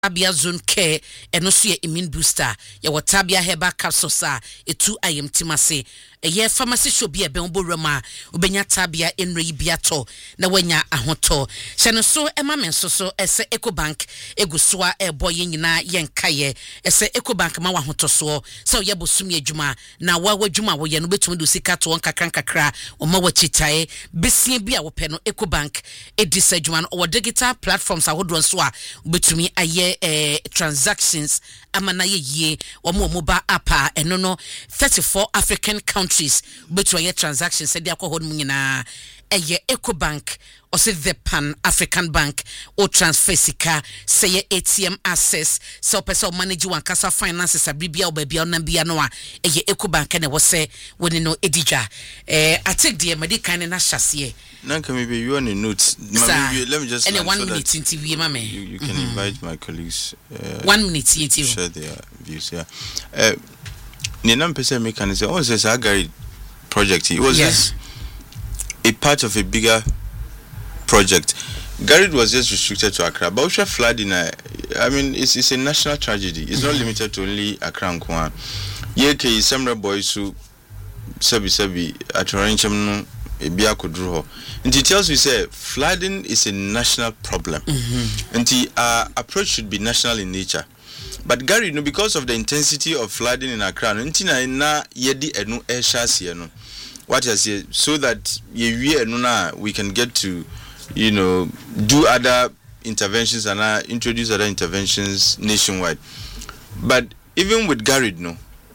Tabia Zone Care eno so ye immune booster ye wo Tabia Herbal Capsules a etu ayem timase ye pharmacy shop bi e be oboroma obenya Tabia enre biato na wanya ahoto hye no so ema menso so ese Ecobank egusoa eboye nyina ye nkaye ese Ecobank ma wa hoto so se ye bosumi adwuma na wa wadwuma wo ye no betumi do sika to nkakra o ma wa chitae besie bi a wo pe no Ecobank edisa adwuma no o digital platforms ahodro so a betumi aye transactions amana ye omo mobile app eno no 34 African countries between transactions said akọ hon nyina eye Ecobank or say the Pan African Bank or transfer sika say ATM access so person manage one kasa finances abibia obabia na bia no a eye Ecobank na wo say woni no edija I take the medical na hyase Nanka maybe you on a note. Let me just and 1 minute into we mama. You can invite my colleagues 1 minute into share their views. Yeah. Ninam pese mechanism. Oh, says Agari project. It was just a part of a bigger project. Garrid was just restricted to Accra. But Usha flood in I mean, it's a national tragedy. It's not limited to only Accra and Kwan. Yeke Semra boys who Sabi at Orancham Ebia Kudruho. And it tells we say flooding is a national problem. And the approach should be national in nature. But Gary, no, because of the intensity of flooding in Accra, na yedi enu eshasi enu. What I say, so that we can get to, do other interventions and introduce other interventions nationwide. But even with Gary, no.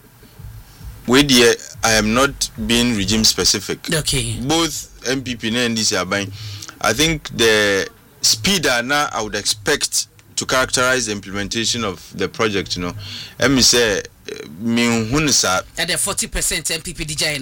I am not being regime specific. Okay. Both MPP and NDC are buying. I think the speed now I would expect to characterize the implementation of the project. Let me say, at the 40% MPP DJ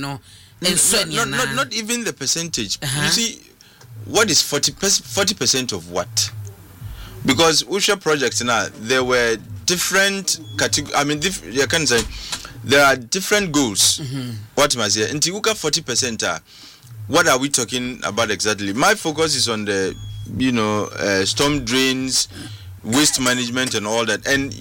not even the percentage. You see, what is 40% of what? Because Usha projects now there were different categories. I mean, you can say. There are different goals. What must say? Intiuka 40%. What are we talking about exactly? My focus is on the, storm drains, waste management, and all that. And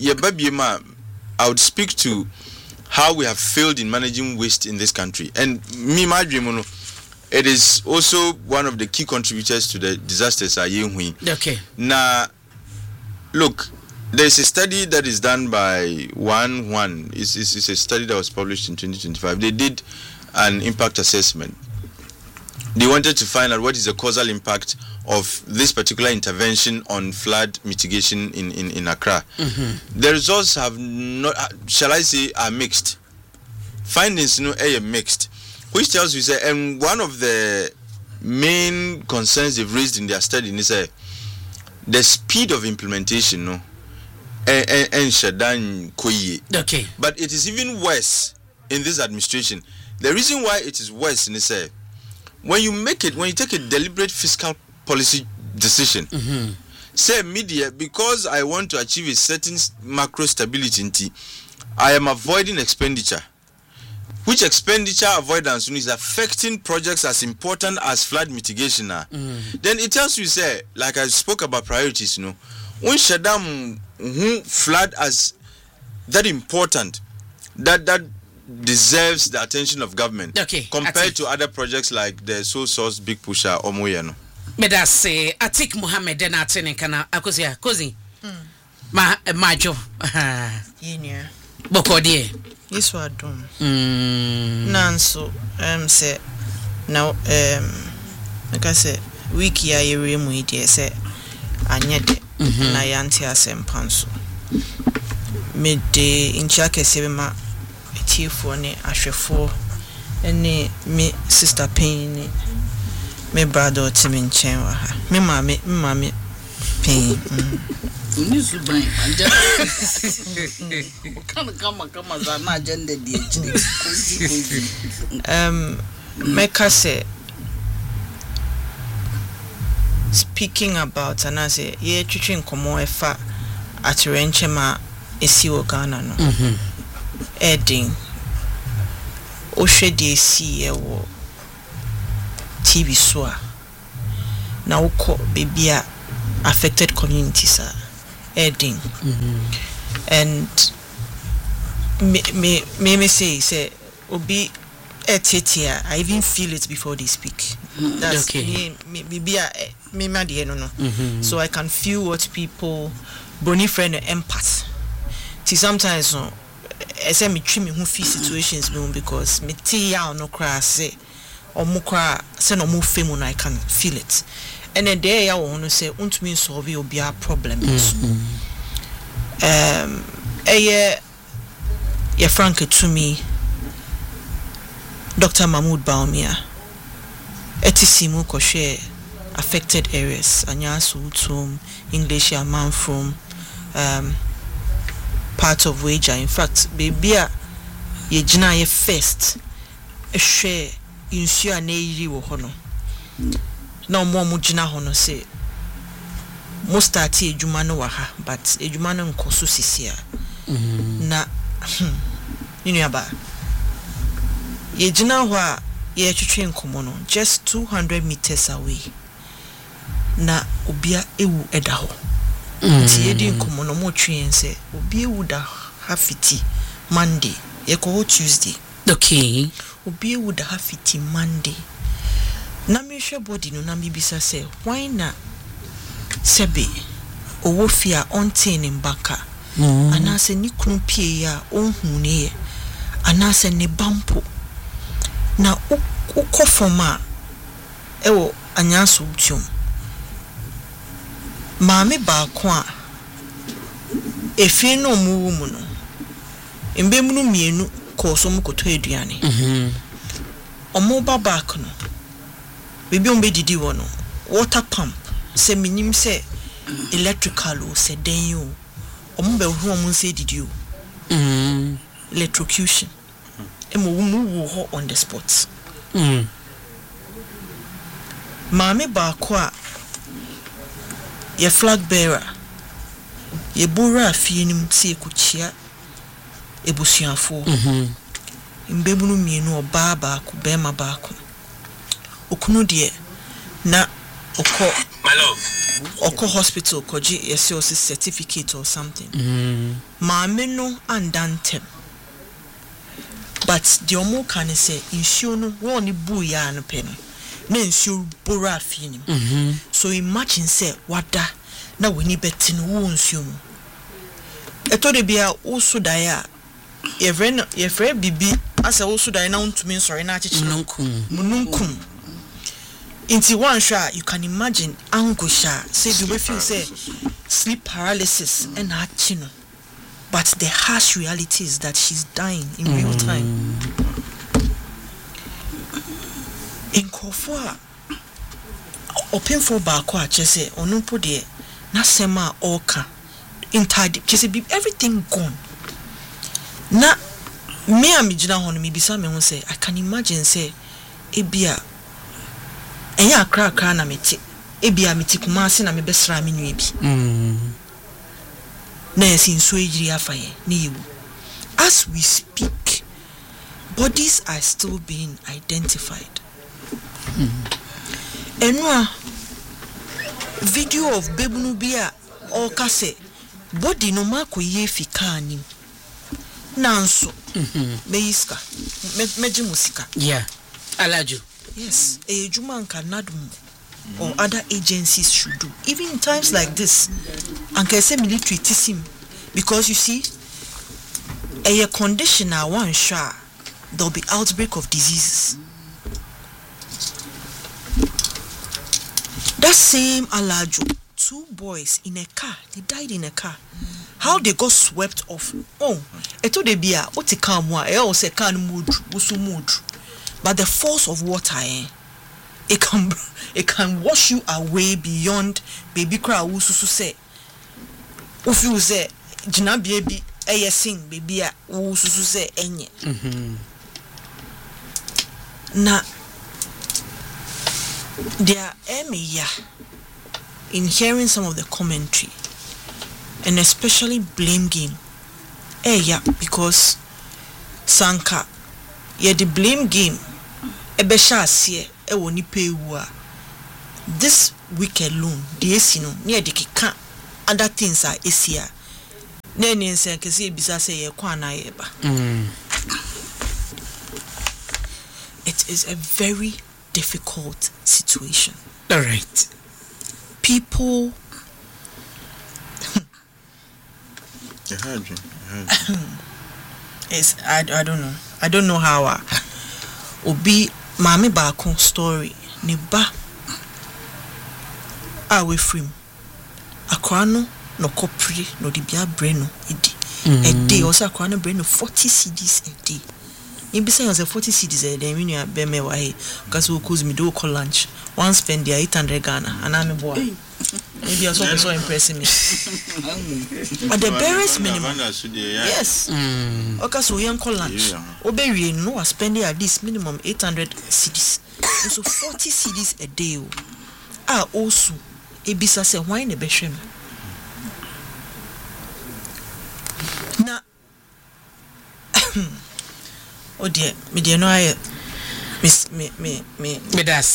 I would speak to how we have failed in managing waste in this country. And my dream, it is also one of the key contributors to the disasters. Okay. Now, look. There's a study that is done by One. It's a study that was published in 2025. They did an impact assessment. They wanted to find out what is the causal impact of this particular intervention on flood mitigation in Accra. The results have not, shall I say, are mixed. Findings, are mixed, which tells you, and one of the main concerns they've raised in their study is the speed of implementation, and Shadan Koye. Okay. But it is even worse in this administration. The reason why it is worse is when you take a deliberate fiscal policy decision, say media, because I want to achieve a certain macro stability, I am avoiding expenditure. Which expenditure avoidance is affecting projects as important as flood mitigation. Then it tells you, like I spoke about priorities, when Shadam flood as that important, that deserves the attention of government. Okay. Compared to other projects like the Sole Source Big Pusher or Moyano. Meda say Atik Muhammad then atene kana akosia kozi. Majo. Yinia. Bokodie. Yeswa dum. Nanso say now like I say wiki ya yere mu ide say anyede na yanti asempanso me de incha kese ma etifo ne ahwefo ene me sister pain ne me brother timi nchen wa ha me mama pain Nisu brain anja kama za na agenda di meka say speaking about and I say ye twitwe nkomo efa atirenche ma esi Ghana no edin o hwede esi ewo TV so na wokọ bebia affected communities Edding. And me say obi etitia. I even feel it before they speak. That's okay. So I can feel what people brony friend empath. See sometimes no I say me treat me who feel situations because me tia no cry say or mo cry say no mo fame when I can feel it. And then there I want to say untumi solve obi a problem. Yeah frank to me Dr. Mahmoud Baumia etisimu ko share affected areas anyaso utum English ya man from part of Wager. In fact baby ye gina ye first a share insu na yiri wo hono na mo gina hono say mo start ejuma no wa ha but ejuma no nkoso sisia na aba ye gina ho a ye twetwe nkomo no just 200 meters away na obia ewu eda ho nti ye di nkomo no mo twen se obia ewu da hafiti Monday ye ko Tuesday okay obia ewu da hafiti Monday na me hwe body no na me bisa se why na sebe owo fia ontin mbaka anase ni kunu pie ya onhu ne ye anase ne bampo na ukofoma ewo anyanso utum maame ba ko a efi no mu mu no embemunu mienu ko so mu koto eduane omo baba ko no bebi ombe didi wo no water pump se minim se electrical o se den yo omo be hu omo se didi o electrocution emo mu wo on the spot maame ba ko a ye flag bearer ye bora afienim se ekuchia ebusuafo mbemunu mienu oba ba ko bema ba ko okunu de na oko hospital koji yeso certificate or something maame no andantem but the omo can say insuo no won bu ya no pe no na insuo bora afienim so imagine say wada na weni beti no wo insuo mu eto de bia wo so dai a ye frɛ bibi asa wo so dai na untumi nsori na achichi mununkum inti one shot you can imagine angusha say the way feel say sleep paralysis and achino but the harsh reality is that she's dying in real time in Kofa open for baako a chese onumpo de na sema oka intadi chese be everything gone na me amigina hono me bisa me ho say I can imagine say ebia enya akra na meti ebia meti kuma ase na me besra me nwa bi na yesin so ejiri afaye na yewu as we speak bodies are still being identified enwa video of bebunu bia o kase body no mako ye fika anim nanso meiska meji musika yeah alaju yes ejuma nka nadum or other agencies should do even in times like this and can say military tisim because you see a condition one shot there'll be outbreak of diseases. That same Alaju, 2 boys in a car, they died in a car. How they got swept off? Oh, eto de bia oti kamwa e o se kan mood busu mood. But the force of water it can wash you away beyond baby cry ususu say. Ufi say jina baby sing baby a ususu say enye. Na there in hearing some of the commentary and especially blame game because sanka the blame game ebesha asie ewo nipa ewu a this week alone the esino near the kika other things are easier. Nene nse kesi ebisa say ye kwa na ye ba. It is a very difficult situation. All right. People It's I don't know. I don't know how obi mami baako story ne ba we free akwa no kopri no de bia bre no edi a day also akwa no bre no 40 cedis a day. In say 40 cedis a day me be me wa he cause we cause me do call lunch one spend there 800 Ghana and I'm a boy. Maybe also so impressing me. But the barest minimum. Yes. Okay, so we call lunch. Obey no spending at least minimum 800 cedis. So 40 cedis a day. Also ebisa say why na behwe me. Na oh dear, me dey no aye me that's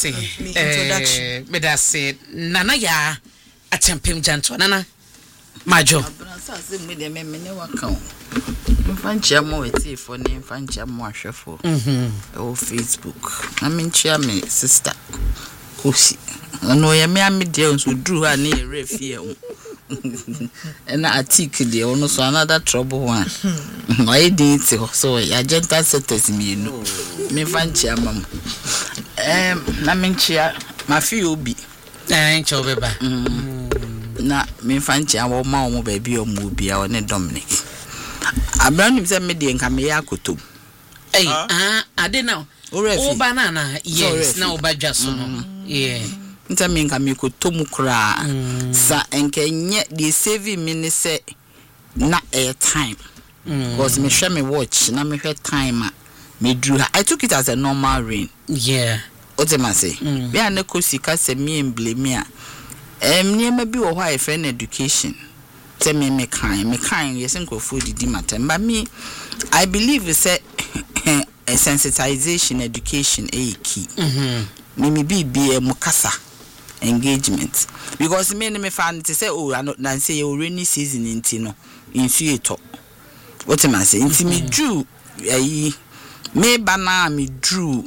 it. Nana ya atempem janto nana majo say me dey me ne waka mfanchia mo eti fo ne mfanchia mo ahwefo o Facebook na menchia me sister Kosi no ye me amede nso duru ha ne ye refie ho na article dey ono so another trouble one why did so ya gentle setters me no me fanchia mam na menchia mafi obi ncho beba na me fanchia wo ma wo baby o mu obi a ne Dominic abraham say me dey nka me yakotom ade now o banana yes na obadwa so no yeah nta me nka me kotom kura sa enkenye dey save me ne say na air time because me share me watch na me hwe time me drew I took it as a normal rain yeah otema say we an Kosi ka say me emblem a niema bi wo hwa friend education tell me kind yes nkofo didi matter but me I believe say a sensitization education a key me be mukasa engagement because me fan to say oh na say your rainy season inti no insu eto what am I say inti me drew me bana me drew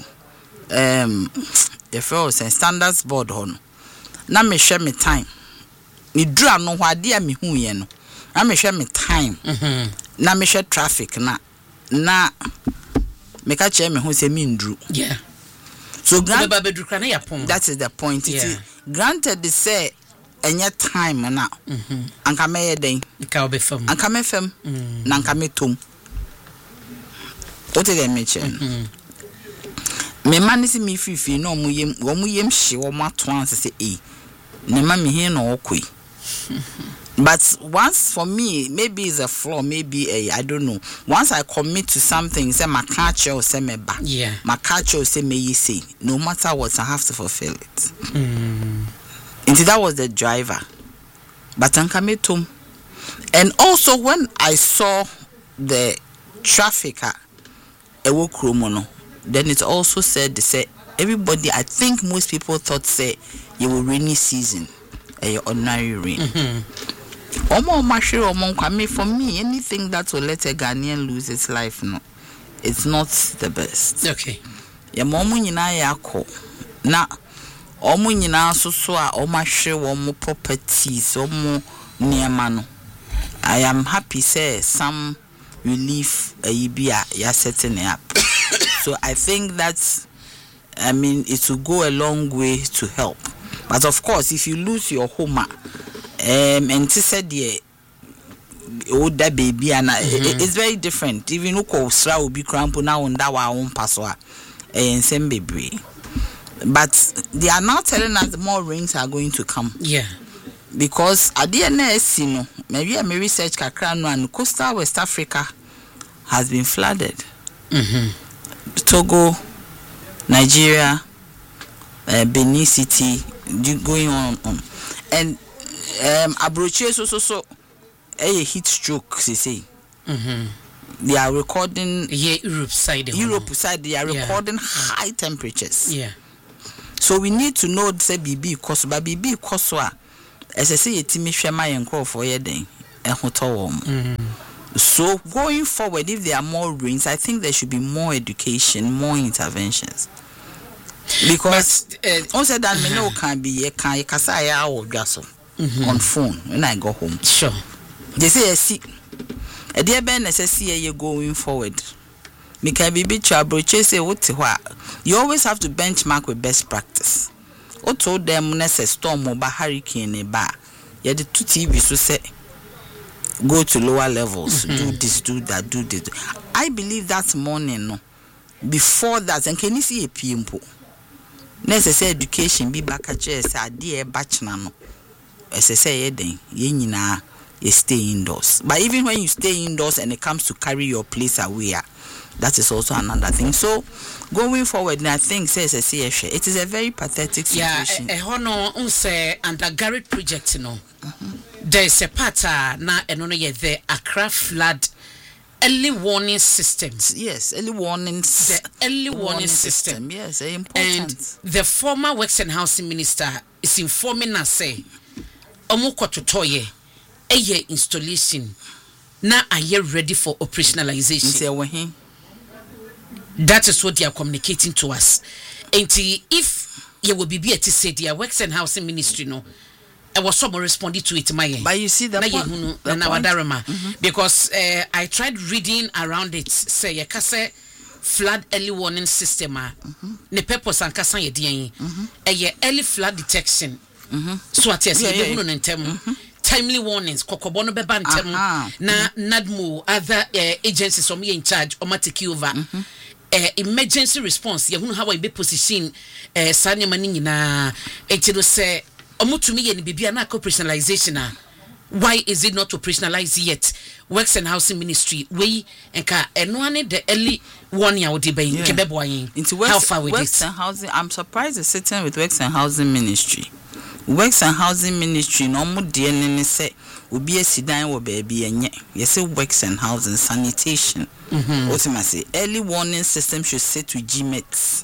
the first standards board on na me share me time me drew no hwade a me hu ye no na me share me time na me share traffic na me ka che me hu say me ndru yeah so that is the point granted they say any time na anka me ye den ka obefam anka me fam na anka me tom o te dem me che me man is me fifi no mo yem hye wo mato an say ne ma me hin no okoi but once for me maybe it's a flaw maybe I don't know once I commit to something say my culture or say me ba my culture or say me you say no matter what I have to fulfill it and that was the driver but anka me tom and also when I saw the traffic ewo kromo no then it also said they say everybody I think most people thought say you will rainy season a ordinary rain for me anything that will let a Ghanaian lose its life no it's not the best okay ya momu nyina yako na omu nyina so a omahwe wo properties omu niema no I am happy say some relief ibia ya setting up so I think that I mean it will go a long way to help but of course if you lose your home and to said the that baby and it's very different even uko sra obi crampo na onda wa on pasoa same baby but they are now telling us more rains are going to come because at the NSC no maybe a research kakra no and coastal West Africa has been flooded Togo, Nigeria, Benin City going on and Abroche so a heat stroke say they are recording Europe side they are recording high temperatures so we need to know say BB cause as I say yetimi hwe ma yenko for ye den ehoto wom. So going forward, if there are more rains, I think there should be more education, more interventions. Because also that me no can be can kasa ya o dwaso on phone when I go home. Sure. They say see e dey be necessary you going forward. Me can be trouble say what you always have to benchmark with best practice. O told them necessary storm or hurricane ba. You the 2 TV so say go to lower levels, do this, do that, do this. I believe that morning, no. Before that, and can you see a PMPO? Necessary education be back at chess, a dear bachelor, no. As I say, you stay indoors. But even when you stay indoors and it comes to carry your place away, that is also another thing. So, going forward, I think says it is a very pathetic situation. Yeah, hono unse under Garrett project, you know. There is a part na enono ye the Accra flood early warning systems. Yes, early warning. The early warning system. Yes, important. And the former Works and Housing Minister is informing us say, omo kototoye eye installation na aye ready for operationalization. That is what they are communicating to us. And if you will be able to say their Works and Housing Ministry, no, I was someone responding to it, my. But you see the point. Because I tried reading around it. Say you can say flood early warning system. Ne purpose and kasa ye diyen. Early flood detection. So at yes, timely warnings. Kokobono beba ntemu. Na NADMO other agencies or me in charge or take over. Emergency response. You know how I be position. Sanya mani na. Etiro say. Omutumi ni bibia na operationalization. Why is it not operationalized yet? Works and Housing Ministry we enka enoane the early warning ya odi be kebebo yin. How far with Works and Housing? I'm surprised they're sitting with Works and Housing Ministry. Works and Housing Ministry no mu de ne say obi asidan wo baabi enye. You say Works and Housing Sanitation. What am I say? Early warning system should say to GMETs.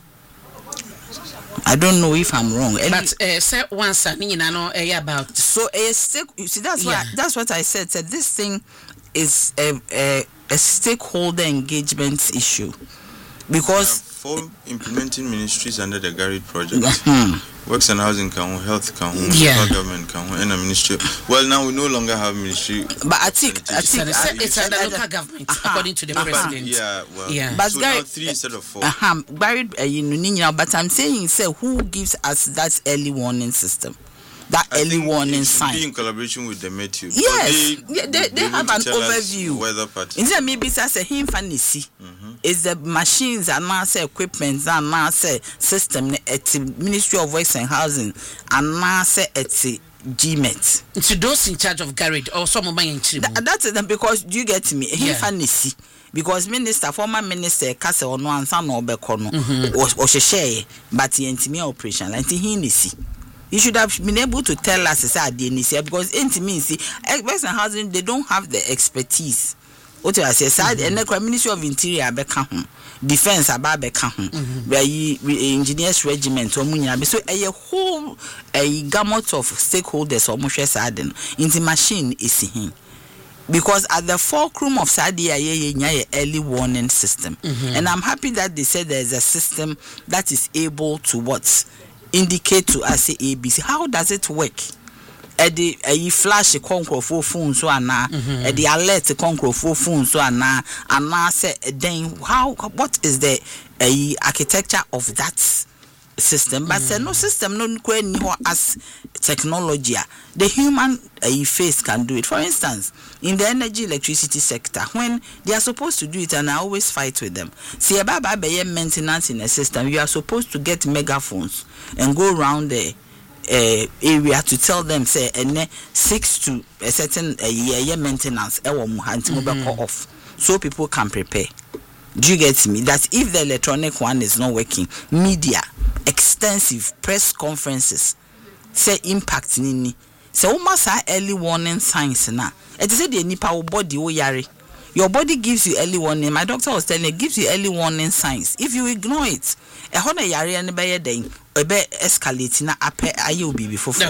I don't know if I'm wrong. But say once about so a stake. You see, that's what I said. Said this thing is a stakeholder engagement issue because for implementing ministries under the Garrett project, Works and Housing can health can local government can and a ministry. Well, now we no longer have ministry. But I think it's under local government according to the president. But so now 3 instead of 4. Garrett, but I'm saying, say who gives us that early warning system? That early warning sign. Be in collaboration with the Meteo. Yes, they have an overview. Weather pattern. Instead, maybe say him fancy. Is the machines and now say equipment and now say system at the Ministry of Works and Housing and now say at the GMET. To those in charge of Garrett or some of my that's it because you get me. Him fancy. Because former minister, Kase or no answer no bekono or share, but he intimi operation. Like he nisi. You should have been able to tell us because Works and Housing they don't have the expertise. What I say, and the Ministry of Interior Defense about where engineers regiment or munya so a whole gamut of stakeholders or mushe sadden into machine is him. Because at the fulcrum of Sadia early warning system. And I'm happy that they said there's a system that is able to indicate to us ABC. How does it work? The flash a conquer for phone so ana the alert a conquer for phone so ana say then what is the architecture of that system? But no system no as technology the human face can do it. For instance, in the energy electricity sector, when they are supposed to do it, and I always fight with them. See about maintenance in a system, you are supposed to get megaphones and go around the area to tell them say 6 to a certain year maintenance off so people can prepare. Do you get me? That if the electronic one is not working, media, extensive press conferences say impact nini. So almost early warning signs now. It is the nipa body yari. Your body gives you early warning. My doctor was telling me it gives you early warning signs. If you ignore it, a hona yari and by then escalate na ape aye will be before. Okay.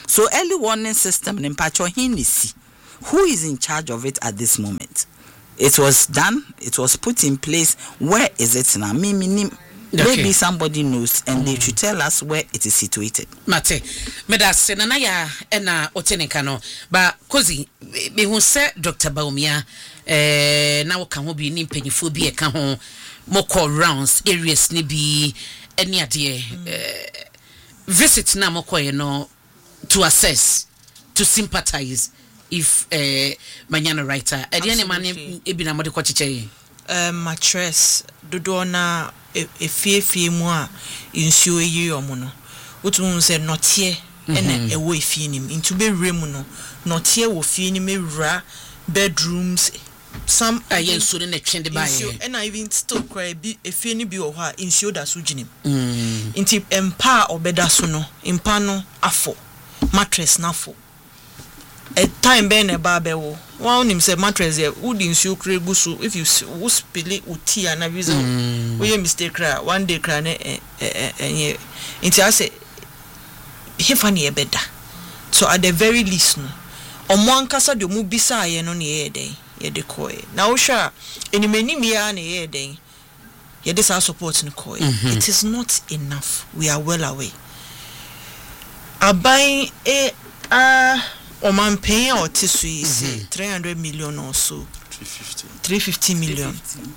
So early warning system in Pacho Hinisi, who is in charge of it at this moment? It was done, it was put in place. Where is it now? Maybe somebody knows and they should tell us where it is situated. Mate, medase na ya ena oteneka no ba kozi be hu se Dr. Baumia na wo ka ho bi ni mpanyifo bi e ka ho moko rounds areas ni bi eni ade visit na moko ye no to assess, to sympathize if manyana writer ade ne mane e bi na mode ko chiche mattress dodo na efie mu a insuo yi omo no wotu se notie ena ewo efie nim into be rem no notie wo fie nim ewura bedrooms some insuo na twende ba ye ena even still cry bi efie ni bi wo ha insuo da so ginim nti empa obeda so no empa no afo mattress na afo a time ben e ba bewo one him say mattress there would insuo kre gusu if you spill uti na reason we mistake cry one day cry enye nti I say hefani e beda so at the very least no omo ankasa de mu bisa ye no ne ye den ye de koy na wo hwa enimani mia na ye den ye de sa support no koy it is not enough. We are well away abai Oman pay or tissu 300 million or so 350 million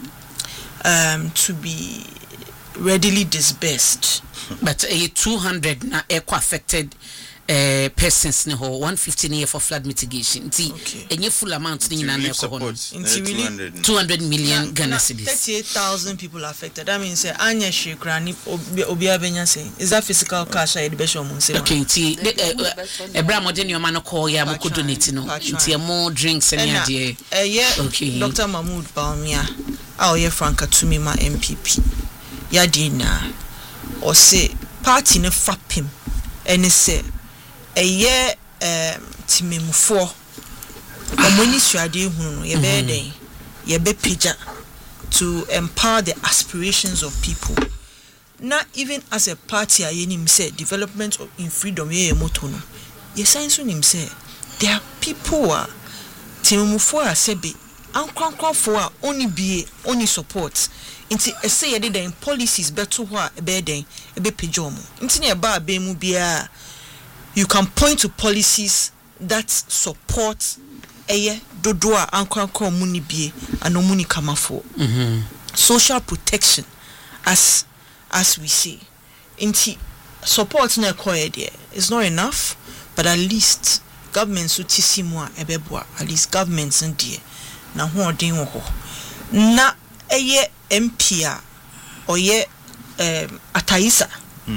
to be readily disbursed, but 200 na eco affected persons ne ho 150 year for flood mitigation any full amount ni na eco 200 million Ghana cedis. 38,000 people affected. That means anya shekrani obi abenya say is that physical cash I be show mun say okay ti ebra modern your man call ya mo donate no nti more drinks and ade okay Dr. Mahmoud Baumia ye Franka Tumima MPP ya dina o say party ne fapim ene say eye timemufo omoni suade hunu no ye be den ye be pija to empower the aspirations of people. Not even as a party ayenim say development in freedom ye moto no ye sense nim say there are people timemufo asebe ankwankwanfo a oni bie oni support nti ese ye den policies beto ho a be den e be pija omo nti ne ba be mu bia. You can point to policies that support dodoa ankwankwa muni bie anomuni kamafo. Social protection as we say. Inti support na koye there is not enough, but at least governments utisimwa ebeboa, at least governments ndie na ho odin ho. Na MPA oye Ataisa.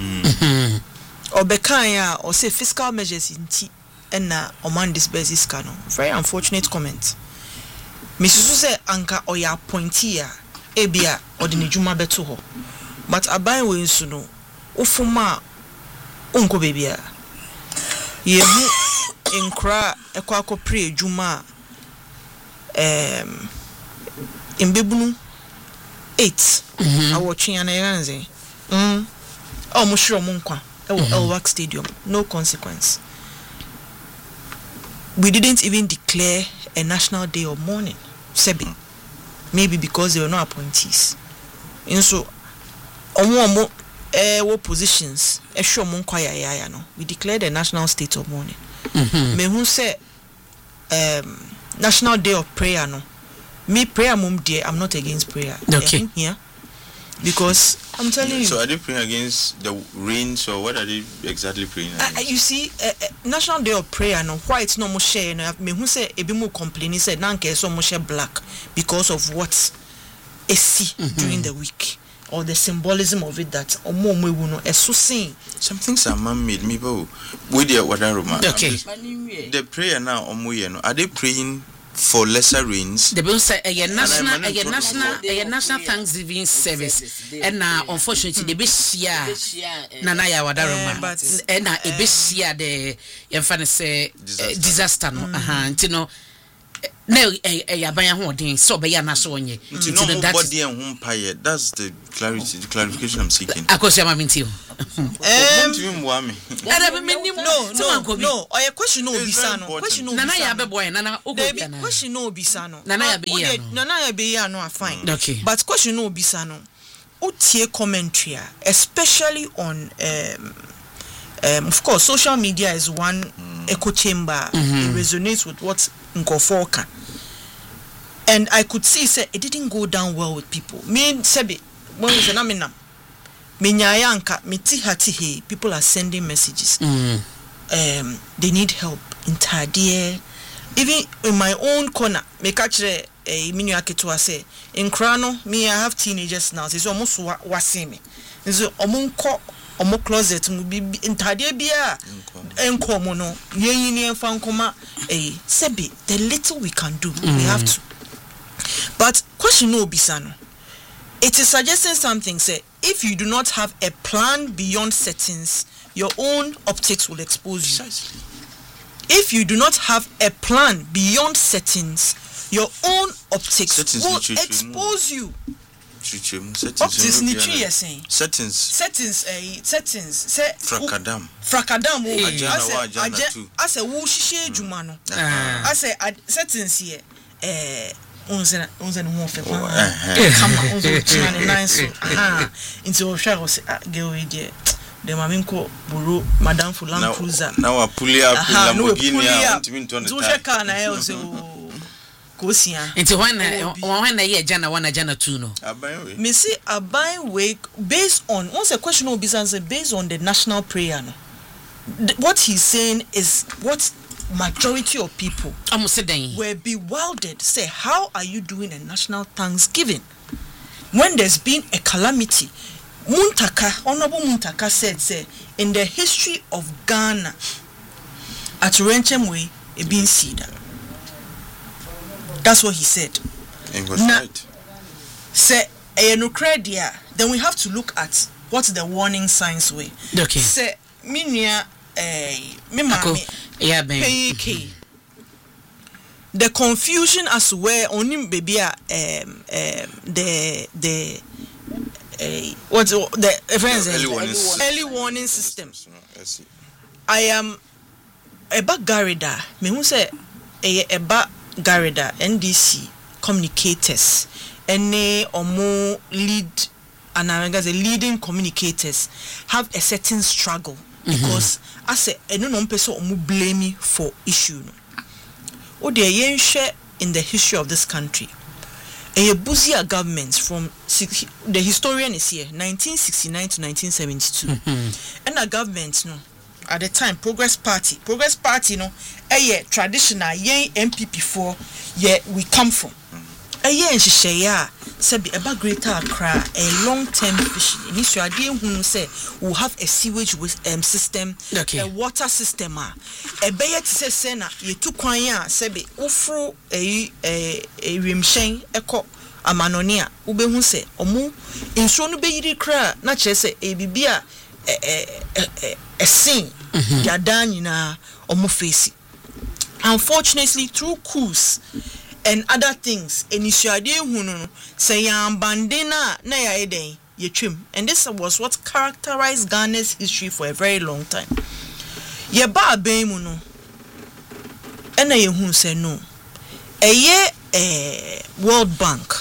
Obekanya or say fiscal measures inti na oman disburses kano. Very unfortunate comment. Misusu say anka oya appointee ebia odine djuma beto ho. But aban we nsu no ofuma onko bebia. Yehu enkra ekwa akopre djuma imbebunu 8 awotwe na yanze mo shiro mo nkwa Elwak Stadium, no consequence. We didn't even declare a national day of mourning, Sebi. Maybe because they were not appointees. And so, what positions? We declared a national state of mourning. Me who say national day of prayer no. Me prayer mum dear, I'm not against prayer. Okay. Yeah. Because I'm telling you. So are they praying against the rains or what are they exactly praying against? You see, National Day of Prayer, no, why it's no more share, no, me who say a bit more complaining, said, Nanke so much black because of what I see during the week. Or the symbolism of it that more we will know. So saying some things are man-made. Me bo with the water. Okay. The prayer now are they praying for lesser rains? The bill say a national Thanksgiving service, and now unfortunately the bishia Nanaya Wadaroma, and a bishia the infant say disaster no, you know. na yabanya ho den so be ya na so onye into no body and home pie. That's the clarification I'm seeking. Akosia ma minti o no oye question no obisa no question no nana ya be boy nana ogo na question no obisa no nana ya be ya no fine okay but question no obisa no utie commentary especially on of course social media is one echo chamber. It resonates with what Nkofoka. And I could see say it didn't go down well with people. Me sebi when we say na minam menyayanka mitihati he people are sending messages. They need help in Tadie. Even in my own corner, me catch a minu aketua say in Krano me I have teenagers now. So almost waseme. So omo closet mu bi Tadie bia enkomo no yeyini emfa nkoma sebi the little we can do we have to. But question no obisa no. It is suggesting something say if you do not have a plan beyond settings, your own optics will expose you. If you do not have a plan beyond settings, your own optics will expose you. Optics ni tree saying settings say frakadam as a wo hihye adwuma no as a settings here unzen ho fe kama unzo chine nice into ohwa say girl we there the maminko buru madam fulan cruiser now a pulley up Lamborghini want to do she car na e so kosia into when na jana wana jana too no me see abai wake based on once a question will be answered based on the national prayer no. What he's saying is what majority of people were bewildered. Say, how are you doing a national Thanksgiving when there's been a calamity? Honorable Muntaka said, say, in the history of Ghana, at Renchemwe, it been cedar. That's what he said. It was right. Say, then we have to look at what the warning signs were. Okay. Say, minia, the confusion as to where only baby what's the early warning systems. I am a back garida. Me who say a back garida NDC communicators any or more lead and the leading communicators have a certain struggle because I say no person omu blame me for issue no. O de yen share in the history of this country. A Buzia government from the historian is here 1969 to 1972. And a government no at the time Progress Party no traditional yen MPP for we come from. Yen share sabi eba Greater Accra a long-term vision. Initially, I say we'll have a sewage system, a water system. A bayet says sena ye tu kwanya sabi ufru a rimshen eko amanonia ube se omu inso no be yiri kra na kire se e bibia a sin yadan nyina omu face. Unfortunately, through coups and other things, initially hunu say bandina na ya eden ye trim, and this was what characterized Ghana's history for a very long time. Ye ba abemu no, ena ye hunu say no, World Bank,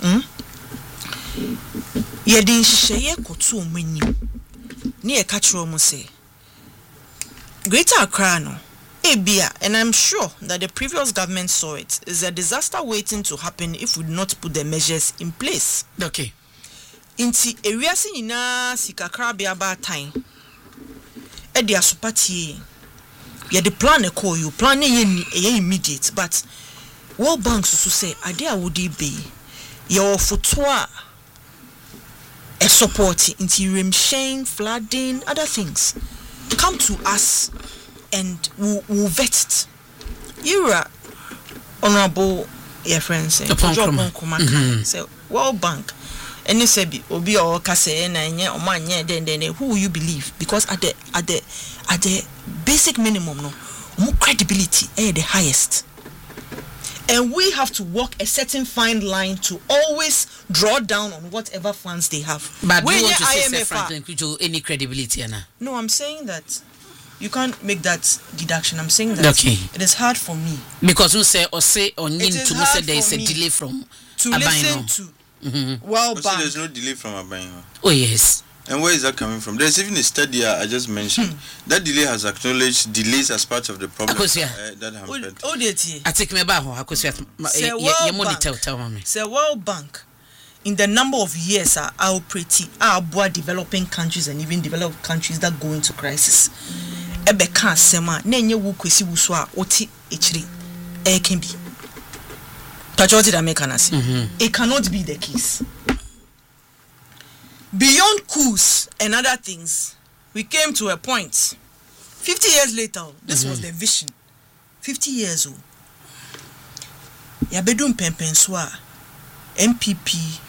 ye din sheye kotu omenyi, ni ye kachiro mo say Greater Accra no. And I'm sure that the previous government saw it. Is a disaster waiting to happen if we do not put the measures in place. Okay. Inti area sinina sikakra biaba time. Edi asupati. Ya the plan e call you plan ye immediate, but World Bank so say ade awodi be your fotoa a support inti rimshen, flooding, other things. Come to us and we'll vet it. You are honorable your friends say World Bank and you say obi or kase na nye o man nye then who will you believe? Because at the basic minimum no more credibility the highest. And we have to walk a certain fine line to always draw down on whatever funds they have. But do When you want to your say IMF Franklin Kujo any credibility, Anna? No, I'm saying that you can't make that deduction. I'm saying that it is hard for me. Because you say or say on It yin is to me hard say there is for a me delay from to Abaino. listen to World Also, Bank. there's no delay from Abaino. Oh yes. And where is that coming from? There's even a study I just mentioned. That delay has acknowledged delays as part of the problem that hampered. I take me back. Say World Bank, in the number of years are our developing countries and even developed countries that go into crisis. Ebe kan sema nenye wu kwesi wuso a oti echiri e can be. Tachoti da make anase. It cannot be the case. Beyond coups and other things, we came to a point. 50 years later, this was the vision. 50 years old. Yabedum Pempenswa, MPP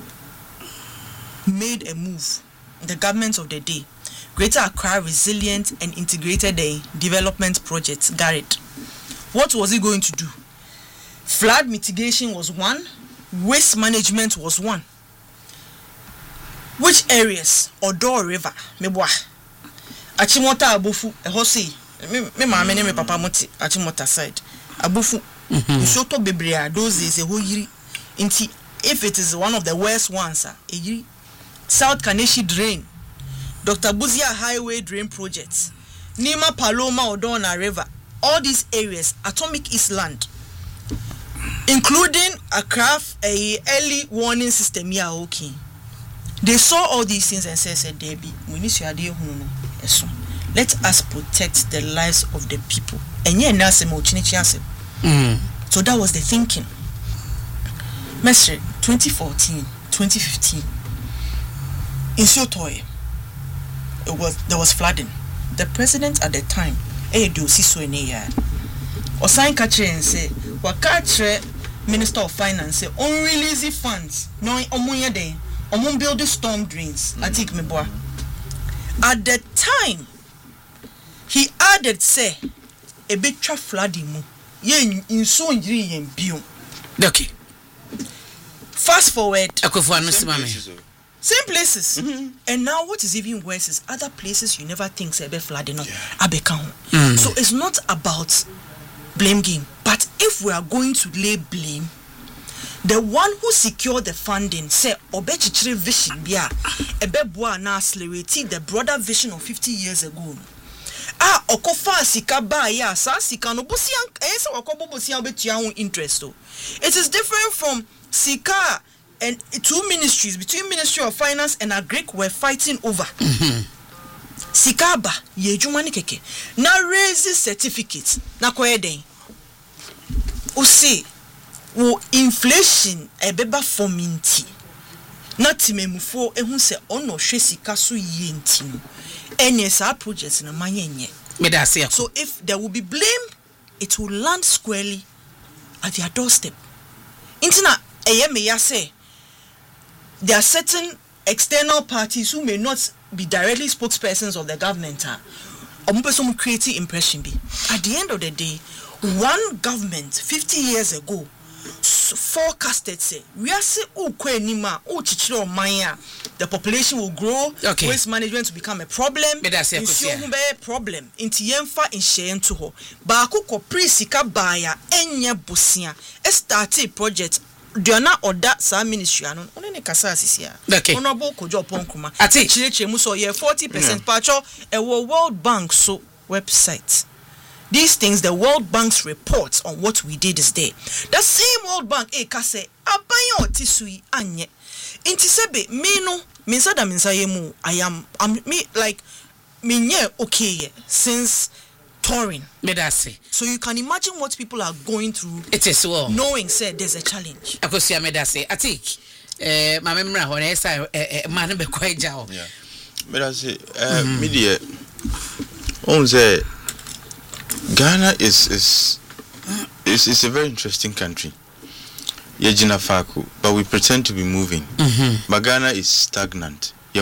made a move. The government of the day, Greater Accra Resilient and Integrated Development Project, GARID. What was it going to do? Flood mitigation was one. Waste management was one. Which areas? Odo River, mebwa. Achimota abufu, ehosi. Me mama me papa moti Achimota side. Abufu. Soto bebrea those is a whole yiri. Inti if it is one of the worst ones, a yiri. South Kaneshi drain. Dr. Buzia Highway drain projects. Nima Paloma Odona River. All these areas, Atomic East Land, including a early warning system here. Okay. They saw all these things and said, Debbie, we need to let us protect the lives of the people. And yeah, so that was the thinking. Mestre, 2014, 2015, in Sotoy, there was flooding. The president at the time, Osan Katre and say, Wakatre Minister of Finance say, unreleased funds, no omunya day. Build the storm drains. I think me boy. At the time, he added say a bit flooding mu. Yen in so injury yen biom. Okay. Fast forward. Same places. And now what is even worse is other places you never think say be flooding. So it's not about blame game. But if we are going to lay blame, the one who secured the funding said obechichiri vision bia ebeboa na accelerate the broader vision of 50 years ago. Okofa sika ba ya sa sika no busian ense wakobo busian obetua ho interest o. It is different from sika and two ministries, between Ministry of Finance and Agric were fighting over. Sika ba ye djuma ni keke. Na raise certificate na koyeden. O see wo inflation ebeba fominti na timemufo ehun se ono hwe sika so yie nti no enye sa project na manyenye so if there will be blame, it will land squarely at their doorstep. Intina eye me ya say there are certain external parties who may not be directly spokespersons of the government omupeso creating impression be at the end of the day one government 50 years ago forecasted say we are say the population will grow, waste management will become a problem, problem inti yemfa inhye nto ho ba akoko pre-sika baya enye bosia start project Diana Oda sa ministry anon onene kasa asisia honorable Kojo Ponkuma chirechire mu so ye 40% pacho e World Bank so website. These things, the World Bank's reports on what we did is there. The same World Bank, kase abayo tisui anye. Inti sebe me no minsada minsayemu. I'm me like minye okay since touring. Medase. So you can imagine what people are going through. It is well. Knowing said there's a challenge. Akosia medase. I think my memory ho na esa man be kwai jaw. Yeah. Medase media on say Ghana is a very interesting country. Yejina Faku, but we pretend to be moving. But Ghana is stagnant. I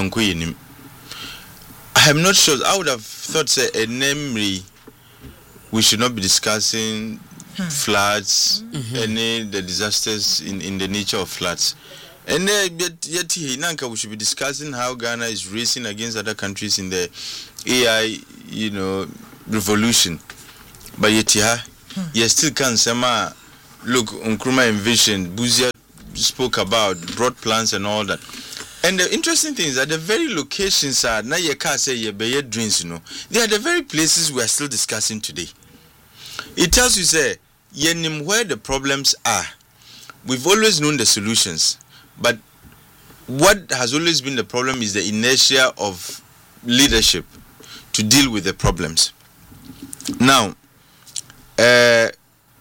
am not sure. I would have thought say a name we should not be discussing floods, any the disasters in the nature of floods. And yet we should be discussing how Ghana is racing against other countries in the AI, revolution. But yet you still can't say, look, Nkrumah envisioned, Buzia spoke about, broad plans and all that. And the interesting thing is that the very locations are, now you can't say your dreams, they are the very places we are still discussing today. It tells you, say, where the problems are. We've always known the solutions. But what has always been the problem is the inertia of leadership to deal with the problems. Now, and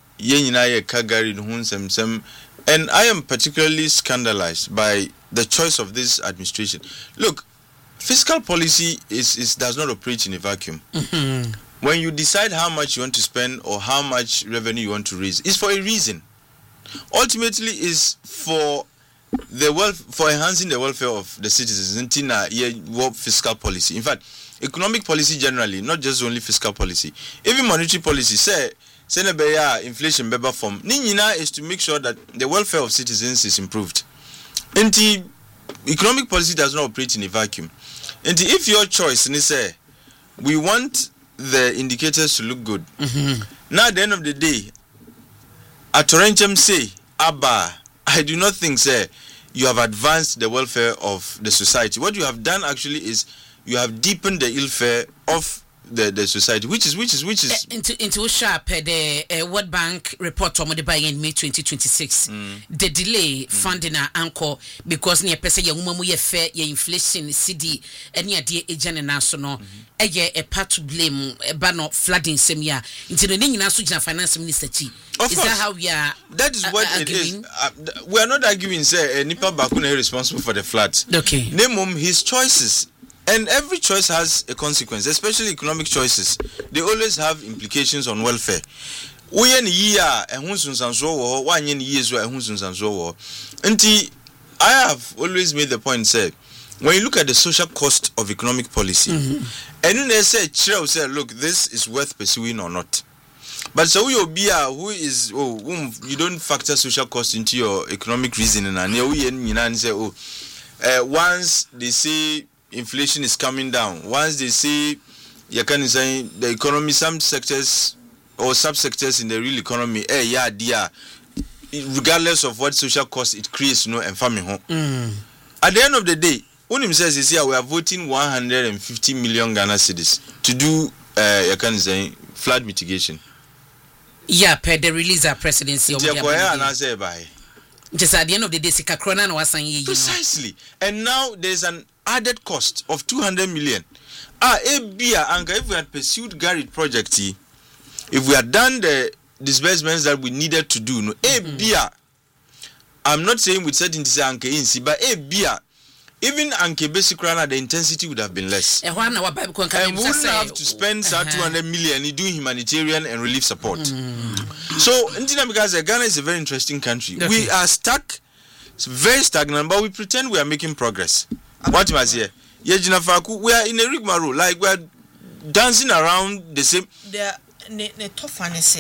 I am particularly scandalized by the choice of this administration. Look, fiscal policy does not operate in a vacuum. When you decide how much you want to spend or how much revenue you want to raise, it's for a reason. Ultimately, is for enhancing the welfare of the citizens. Fiscal policy. In fact, economic policy generally, not just only fiscal policy, even monetary policy. Say inflation beba form. Nina is to make sure that the welfare of citizens is improved. And economic policy does not operate in a vacuum. And if your choice is say we want the indicators to look good. Now at the end of the day, Atorenchem say, Abba, I do not think, sir, you have advanced the welfare of the society. What you have done actually is you have deepened the ill-fare of the society, which is into sharp the World Bank report on the buy in May 2026. The delay funding our anchor because near pesa ya umamu ye fair ye inflation CD any idea agent national a part to blame ban flooding semia into the national finance minister chi. Is that how we are? That is what arguing? It is. We are not arguing, sir. Nipa Bakuna is responsible for the floods. Okay. Name his choices. And every choice has a consequence, especially economic choices. They always have implications on welfare. I have always made the point, say, when you look at the social cost of economic policy, and then they say, look, this is worth pursuing or not. But so you be you don't factor social cost into your economic reasoning, and say, once they say inflation is coming down, once they say you can say the economy, some sectors or subsectors in the real economy, regardless of what social cost it creates, and farming home. At the end of the day, Unim says this year we are voting 150 million Ghana cedis to do you can say flood mitigation. Yeah, per the release of presidency. Just at the end of the day, precisely. And now there's an added cost of 200 million. If we had pursued Garrett project, if we had done the disbursements that we needed to do, I'm not saying with certainty, but even Anke basic rana, the intensity would have been less. And we wouldn't have to spend 200 million doing humanitarian and relief support. So, because Ghana is a very interesting country. Okay. We are stuck, it's very stagnant, but we pretend we are making progress. What was here? We are in a rigmarole, like we are dancing around the same. The tough one is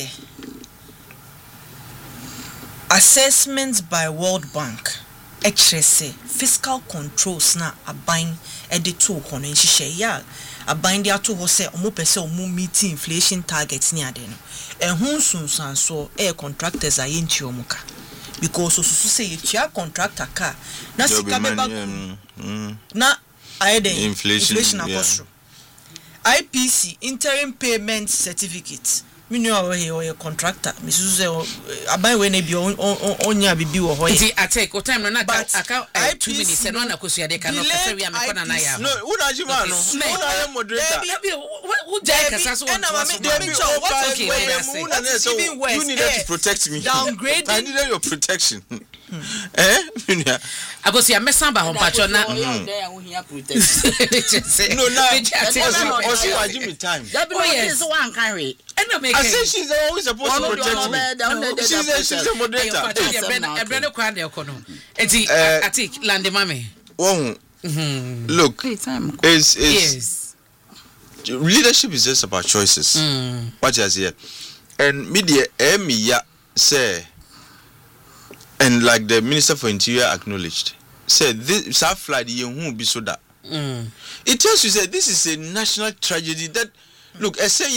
assessments by World Bank. Actually say fiscal controls na aban edito hono nhihye ya aban dia to ho say omo pese omo meet inflation targets ni ade no ehun sunsanso contractors ayenti omuka because so say yetua contractor ka na sika beba na ayeden inflation akosro IPC interim payment certificate a contractor. Mrs. Abai when be onya bibi wo hoye. I take o time na aka 2 minutes and one akosia de ka no kase wi amekona na ya. No, una jima no. Una moderator. Who jai kasa so one. You needed to protect me. Downgrade. I needed your protection. Akosia mesamba ho pacho na. No, now also give me time. Yes, one carry. I said she's always supposed to protect me. She's a moderator. Look, leadership is just about choices. What is here? And media ya say, and like the Minister for Interior acknowledged, said this flood won't be so that. It tells you that this is a national tragedy that look, I say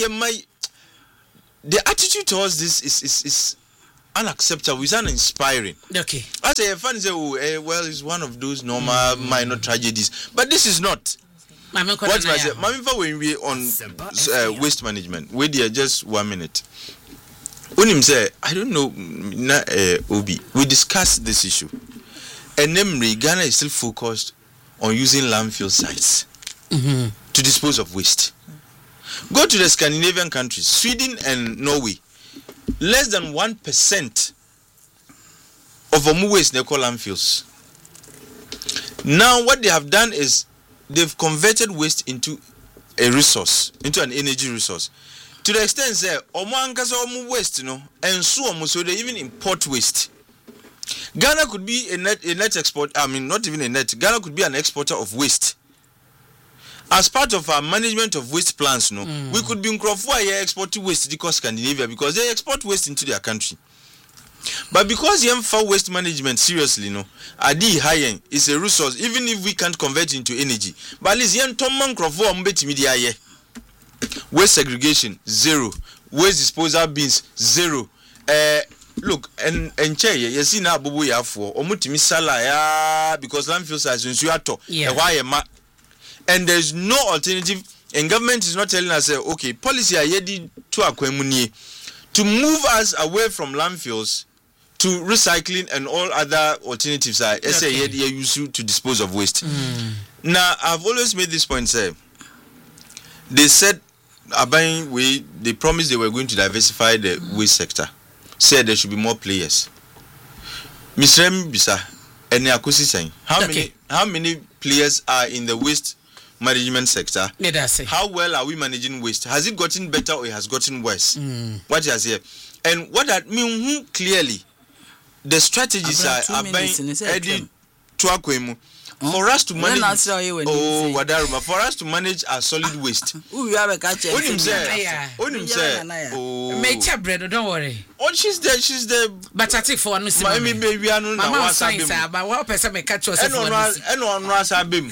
the attitude towards this is unacceptable, it's uninspiring. Okay. I say fans say, well, it's one of those normal minor tragedies. But this is not. What was it? When we on waste management, we there just 1 minute. When him say, I don't know, Obi, we discussed this issue. And namely, Ghana is still focused on using landfill sites to dispose of waste. Go to the Scandinavian countries, Sweden and Norway. Less than 1% of our waste they call landfills. Now what they have done is they've converted waste into a resource, into an energy resource. To the extent that omo waste, and so they even import waste. Ghana could be a net export. I mean, not even a net. Ghana could be an exporter of waste. As part of our management of waste plans, we could be in Crawford exporting waste to Scandinavia because they export waste into their country. But because you for waste management seriously, adi high is a resource, even if we can't convert it into energy. But at least yen Tomman Crawford mbeti media waste segregation 0, waste disposal bins 0. Look, and che you see now bubu ya for omutimi sala ya because landfills are since you ato and there's no alternative, and government is not telling us okay, policy are yedi to akwemunie to move us away from landfills to recycling and all other alternatives are used to dispose of waste. Now I've always made this point, say they said they promised they were going to diversify the waste sector. Said there should be more players. Mr. Mbisa, and Yakusi saying how many players are in the waste management sector? How well are we managing waste? Has it gotten better or it has gotten worse? What is here? And what that means clearly, the strategies are being added for us to manage for us to manage our solid waste. Don't worry. Oh, she's there. But I think for one, baby, I know now. Science, but what person may catch us? And on Rasa Bim.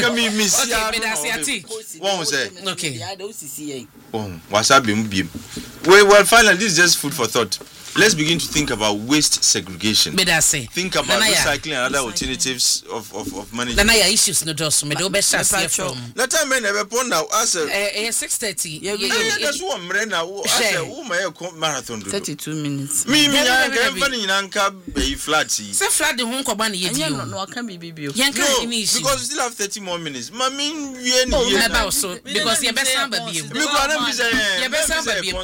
Okay. Wasabim Bim. Well, finally, this is just food for thought. Let's begin to think about waste segregation. Think about recycling and other alternatives of management. Then I issues no dos. Me do best from. That time I never pon now. As 6:30. That's what I'm running now. Marathon. 32 minutes. Me, I can't find in Anka be flat. Say flat the home company. No, I can't be baby. Because we still have 30 more minutes. Mammy, you about so because your best number be. Your best number be.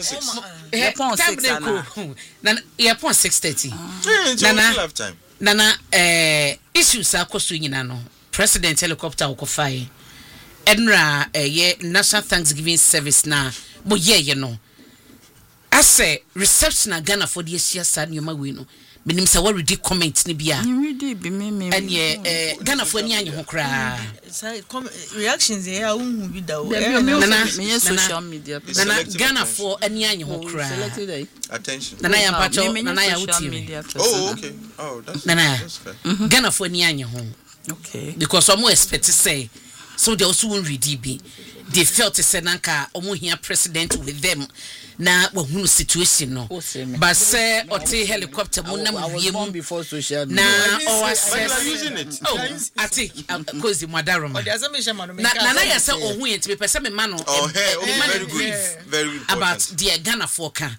Nana, you're 6:30. Nana, issues are costing in President helicopter or fire. Edra, National Thanksgiving service now. But I say reception at Ghana for this year, San Yumawino. Meaning, so what did comment Nibia? And Ghana for any cry. Reactions here won't be social media. Ghana for any cry. Attention. Nana Pacho, oh, okay. Oh, that's fair. Ghana for any home. Okay. Because I'm more expect to say, so they also won't read DB. They felt to say Nanka omo here president with them. Na wahunu situation no. But say ote helicopter mo na mo before social media. Na or say using it. Oh, ati cause madarom. Na na ya say ohun yet be person me ma no. Oh, very good. Very good. About the Ghana for ka.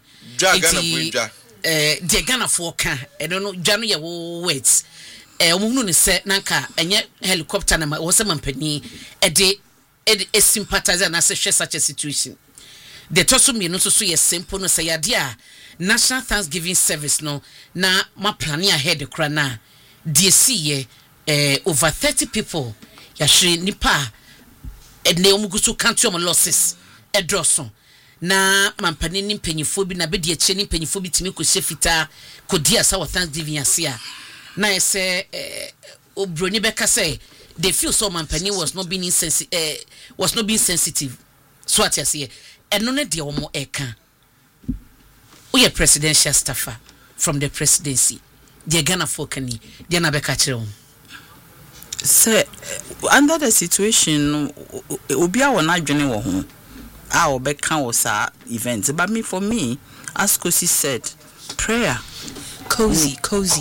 The Ghana for ka. I don't know Janu ya words. Omo no say nanka enye helicopter na wo se mampani e sympathize na say such a situation. The tosu me no so yes simple no say yadia National Thanksgiving service no na ma planning ahead the krana DSC over 30 people ya hwe nipa ne omugusu country of losses edroso na mampani ni mpanyifo bi na be de ache ni mpanyifo bi timi ko shefita ko dia sa Thanksgiving asia na say obroni beka say they feel so mampani was not being sensitive so at say eno ne de omo eka we are presidential staffer from the presidency. The Ghana Fokani, the Anabekachero. Sir, under the situation, Ubia will not join home. Our Beckham was our event. But for me, as Kosi said, prayer. Cozy.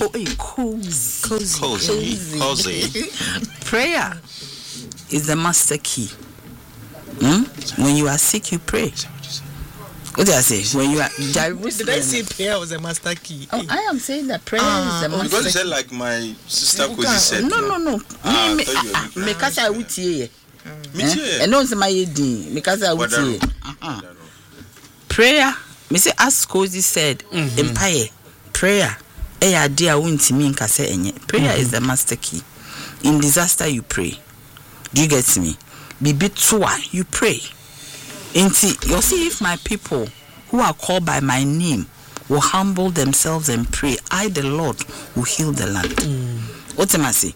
Prayer is the master key. When you are sick, you pray. What did I say? When you are Did I say prayer was a master key? Oh, I am saying that prayer is the master key. Because you said like my sister Kosi said. No. Because I would hear. And no, it's my idea. Because I would hear. Prayer. Me say as Kosi said, empire. Prayer. Prayer is the master key. In disaster, you pray. Do you get me? You pray. You see, if my people who are called by my name will humble themselves and pray, I, the Lord, will heal the land. What am I saying?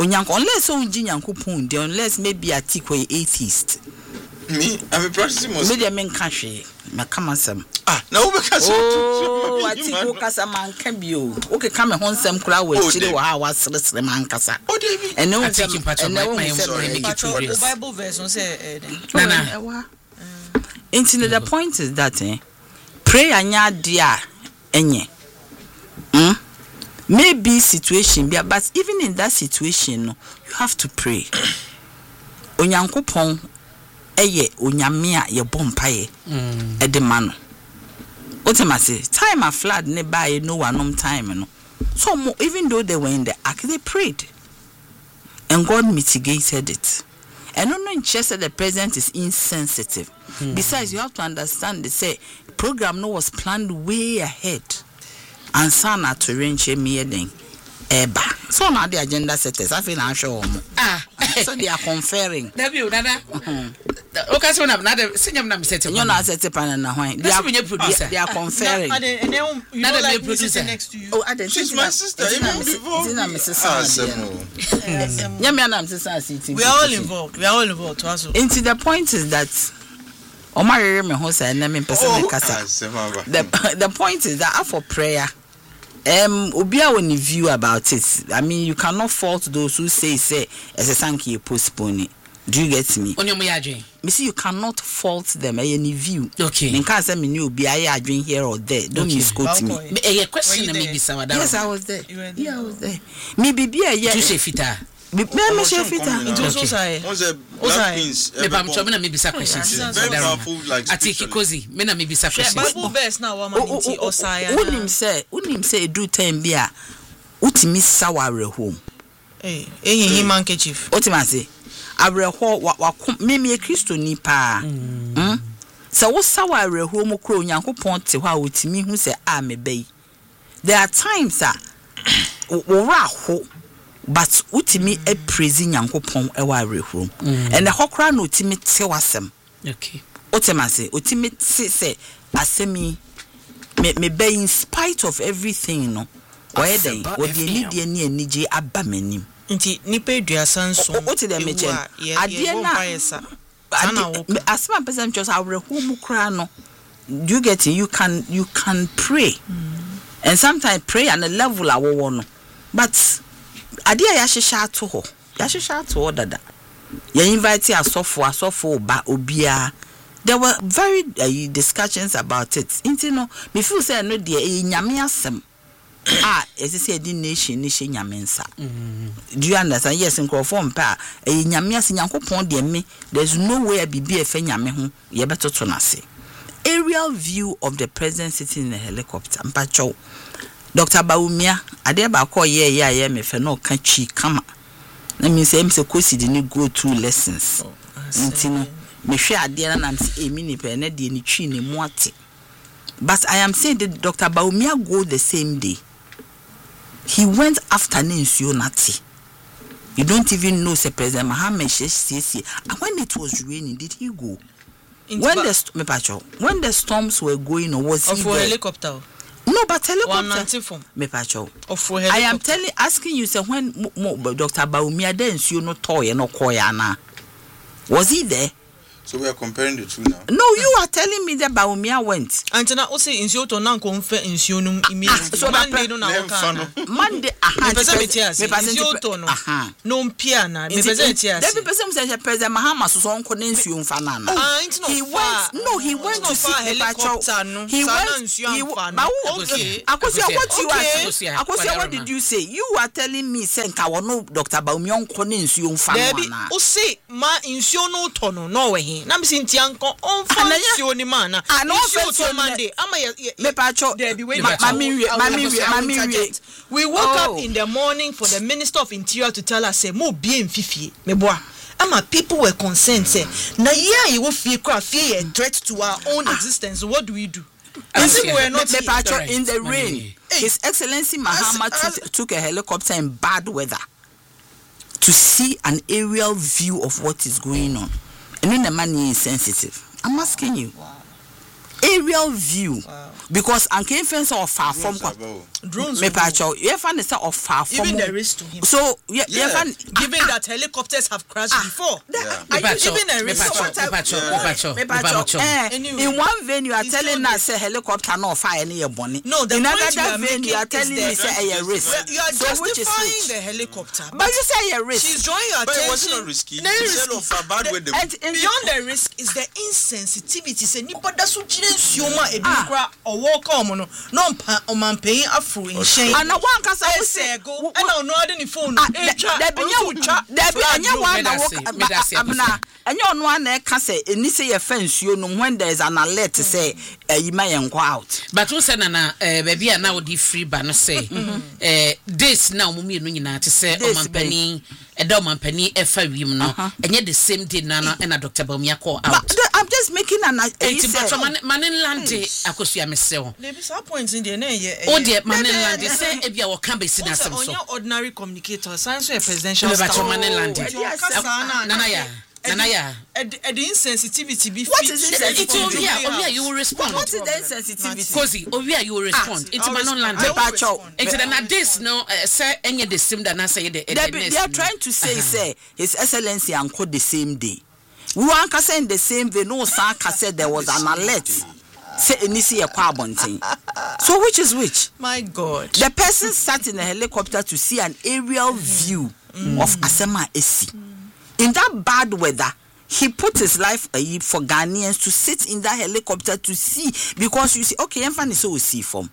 Unless maybe a atheist. Me, I'm a practicing Muslim. Maybe I mean country. Come on, some. No, because I think Okasa man can be you. Okay, come and home some crowd with Chile or I was listening, man, Casa. And no one taking part of my Bible verse on say, into the point is that pray anya dia enye. Maybe situation, but even in that situation, you have to pray. Onyankopon eye onyame a ye bompaye e de mano. What am I say? Time a flood ne buy no one time no. So even though they were in the ark, they prayed, and God mitigated it. And no in chest that the president is insensitive. Besides, you have to understand they say program no was planned way ahead. And sana to arrange a meeting. So now the agenda setters, I feel I'm sure. So they are conferring. Okay, so now the senior name set. You're not set up and they are conferring. Another producer next to you. Oh, she's my sister. We are all involved. Into the point is that the point is that for prayer. Obia when you view about it, I mean, you cannot fault those who say as a sanky postpone it. Do you get me? On your me see, you cannot fault them any view. Okay. In case I mean you be I drink here or there. Don't misquote me. A question maybe yes, I was there. Yeah, I was there. Maybe be a yeah. You say fita. It was also maybe questions. I take it cozy. Mena maybe questions. Bible verse now. Unim say do time bia. Utimi sawa home. Him handkerchief. Otimase. Areho wa me Kristo ni pa. So wo sawa areho mo kro Nyankopon te hɔ a utimi hu say me bay. There are times wo ra ho. But utimi e praise Nyankopon e wa areho. And the hokra no utimi te wasem. Okay. Otimase, utimi te say asemi me bay in spite of everything no. Why then wo de ni de ni anije aba manim. Nti nipa eduasa nso o te dem meche ade na asma person just areho mu kra no. You get it, you can pray. And sometimes pray on a level awo no. But ade ya hihya to ho dada ya invite asofo ba obia. There were very discussions about it. Inti no me feel say no de nyame asem as I said nation nyame nsa. Do you understand? Yes, in conform pa nyame ase Nyankopon de me. There's no way a bibi efe nyame ho ye beto to nase. Aerial view of the president sitting in a helicopter. Mpacho Dr. Baumia, ade ba ko ye me fe no ka twi kama. Na me say Kosi de ni go through lessons. Nti no me hwe ade na nam say emi ni pe na de ni twi ni mu ate. But I am saying that Dr. Baumia go the same day. He went after Nensio Nati. You don't even know say President Mohammed Sheikh. And when it was raining, did he go? When the storms were going on, was he for helicopter? No, but helicopter. I am asking you, say when Dr. Baumia then you no toy no koyana. Was he there? So we are comparing the two now. No, you are telling me that Baumia went. Until now, say in Soto now confer in Sionum immediately. So Monday no now. Monday, no piano. Me present here. Every person says President Mahama so on Conensium Fanana. He went. No, he went to see helicopter. He went. Okay. Akosia, what did you say? You are telling me Senka no Dr. Baumion Conensium Fanana. O say ma in Siono tono no way. Na me sinti anko on fancy oni mana no fancy Monday ama me pacho we woke up in the morning for the Minister of Interior to tell us say mo bien fifie me boa ama people were concerned say na here you feel cry fear a threat to our own existence. What do we do? We were not me pacho in the rain. His Excellency Mahama took a helicopter in bad weather to see an aerial view of what is going on. And then the money is sensitive. I'm asking you. Wow. Aerial view. Wow. Because I came fence or far from drones. Me pacho, you find the of far from. Even the risk to him. So given that helicopters have crashed before. Are you giving a risk? In one venue, you are telling us a helicopter no fire near Bonnie. No, the in another venue, you are telling me say a risk. You are justifying the helicopter. But you say a risk. She's drawing your attention. But it wasn't risky. Beyond the risk is the insensitivity. Say nipa da so jire nsioma edukra owo ka omo no mpa omanpen afro in shame. And one kasa we say go and no ade ni phone etwa there be anya one na abna anya ono ana ka say eni say ye fa nsuo no when there is an alert say yima ye nko out. But who say na baby na wo di free ba no say this na omo mienu nyina te say omanpani Edo Mampani efa wiem no enye the same day na Dr. Bawumia call out. I'm just making an Manenland akosua mesew. There be some points in there na ye. Oh dear Manenland say e bia wo kan be sin asem so. Ordinary communicator science a presidential staff. Manenland. Nanaya. The insensitivity be what is insensitivity? Ovia you will respond. What is the insensitivity? Cozy, Ovia you will respond. Into Manonland. Into the this no say any the same that na say the they are trying to say His Excellency anko the same day. We want to say in the same way no Saka said there was an alert. Say inisi a kwabontin. So which is which? My God. The person sat in a helicopter to see an aerial view of Asema Esi. In that bad weather, he put his life for Ghanaians to sit in that helicopter to see. Because you see, okay, Enfan is so see from.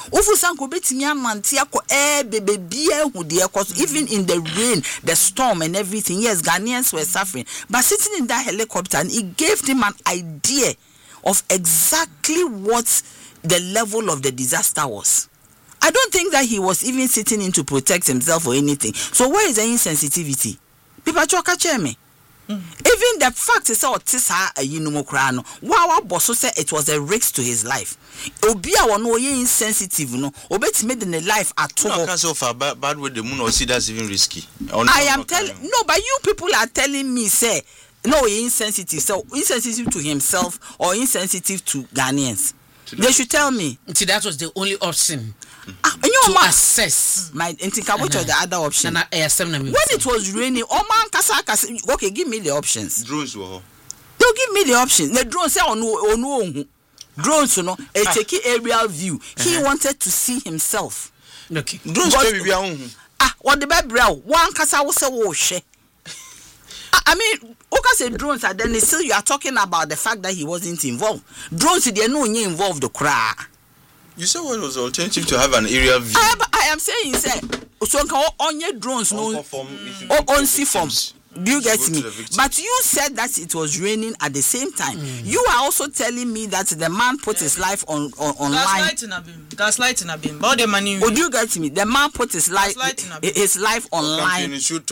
Even in the rain, the storm and everything, yes, Ghanaians were suffering. But sitting in that helicopter, and it gave him an idea of exactly what the level of the disaster was. I don't think that he was even sitting in to protect himself or anything. So where is the insensitivity? People choka me. Even the fact is Otisa Yinumokrano, wow, boss say it was a risk to his life. Obia wano insensitive, no, obet made in a life at all. So far bad with the moon or see that's even risky. I am telling no, but you people are telling me, say, no, insensitive, so insensitive to himself or insensitive to Ghanaians. They should tell me. See, that was the only option. To assess my what was the other option? When it was raining, okay, give me the options. Drones were. Don't give me the options. The drones say no. Drones, take aerial view. He wanted to see himself. Okay. Drones what the bad brow? One kasa was a wash. I mean, say drones are then still you are talking about the fact that he wasn't involved. Drones they no involved the cry. You said what was the alternative to have an aerial view? I am saying, say, so on your drones, no, on sea forms. Do you get me? But you said that it was raining at the same time. You are also telling me that the man put his life online. Gaslighting a beam. But the money. Would you get me? The man put his life online.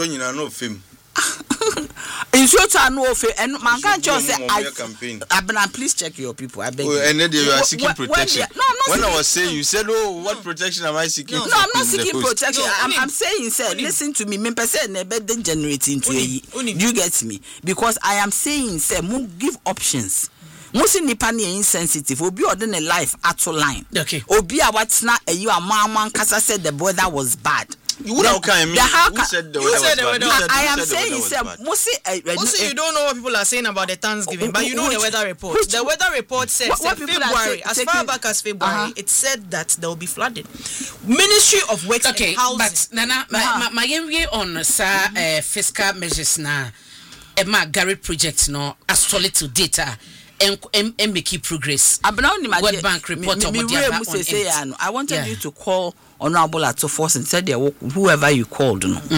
In short, I know and man can't just say Abna, please check your people. I beg you. And then you are seeking protection. When I was saying, you said, "Oh, what protection am I seeking?" No, I'm not seeking protection. I'm saying, sir, listen to me. Me person never then generating to you. You get me? Because I am saying, sir, give options. Most nipa ni insensitive. Obi ordinary life at line. Okay. Obi a what's not you a mama kasa said the weather was bad. You would have come. Who said the weather was bad? I am saying, also, you don't know what people are saying about the Thanksgiving, but you know the weather report. The weather report says February, as far back as February, it said that there will be flooding. Ministry of Works and Housing. But Nana, my area on fiscal measures now, my Gary project no as solid to data. And make progress. World Bank report on I wanted you to call Honorable Ato Force and said whoever you called.